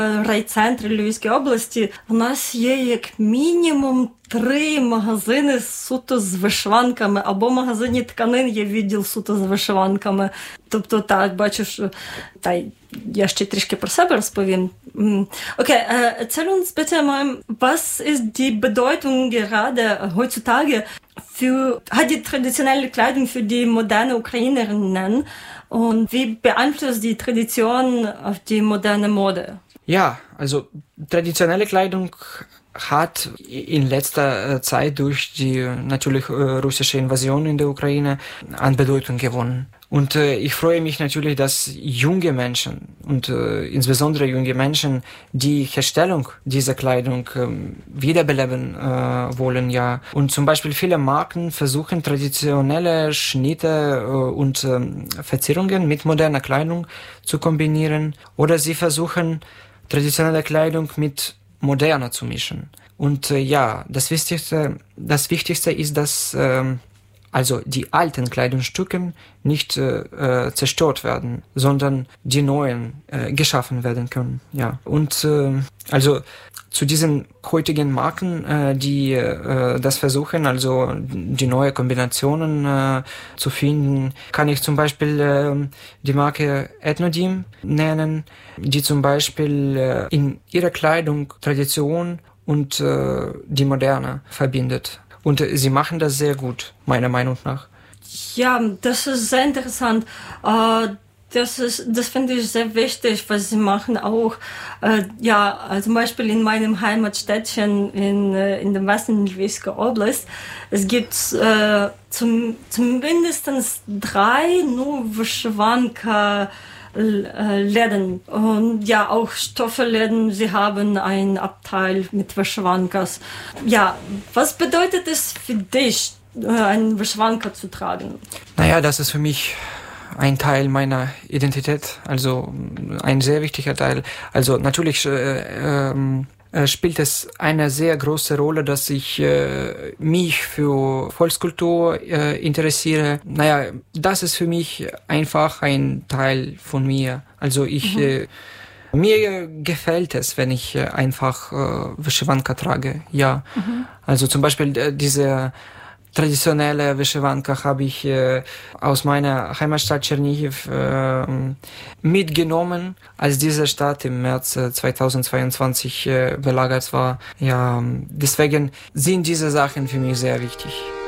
райцентрі Львівської області у нас є як мінімум 3 магазини суто з вишиванками, або в магазині тканин є відділ суто з вишиванками. Тобто, так, бачу, що... я ще трішки про себе розповім. Okay, erzähl uns bitte mal, was ist die Bedeutung gerade heutzutage hat die traditionelle Kleidung für die moderne Ukrainerinnen und wie beeinflusst die Tradition auf die moderne Mode? Ja, also traditionelle Kleidung hat in letzter Zeit durch die natürlich russische Invasion in der Ukraine an Bedeutung gewonnen. Und ich freue mich natürlich, dass junge Menschen und insbesondere junge Menschen die Herstellung dieser Kleidung wiederbeleben wollen, ja. Und zum Beispiel viele Marken versuchen traditionelle Schnitte und Verzierungen mit moderner Kleidung zu kombinieren, oder sie versuchen traditionelle Kleidung mit moderner zu mischen. Und ja, das Wichtigste ist, dass also die alten Kleidungsstücke nicht zerstört werden, sondern die neuen geschaffen werden können. Ja. Und also zu diesen heutigen Marken, die das versuchen, also die neue Kombinationen zu finden, kann ich zum Beispiel die Marke Ethnodim nennen, die zum Beispiel in ihrer Kleidung Tradition und die Moderne verbindet. Und sie machen das sehr gut, meiner Meinung nach. Ja, das ist sehr interessant. Das finde ich sehr wichtig, was sie machen auch. Ja, also zum Beispiel in meinem Heimatstädtchen in dem Westen Lьвівської Oblast, es gibt zumindest 3 nur Вишиванка Läden und ja auch Stoffelläden. Sie haben ein Abteil mit Wishwankas. Ja, was bedeutet es für dich, einen Wishwanka zu tragen? Naja, das ist für mich ein Teil meiner Identität, also ein sehr wichtiger Teil. Also natürlich spielt es eine sehr große Rolle, dass ich mich für Volkskultur interessiere. Naja, das ist für mich einfach ein Teil von mir. Also mir gefällt es, wenn ich einfach Wishwanka trage, ja. Also zum Beispiel diese traditionelle Wishwanka habe ich aus meiner Heimatstadt Tschernihiv mitgenommen, als diese Stadt im März 2022 belagert war. Ja, deswegen sind diese Sachen für mich sehr wichtig.